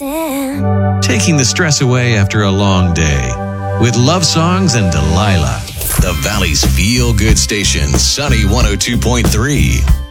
Taking the stress away after a long day. With love songs and Delilah. The Valley's feel-good station, Sunny 102.3.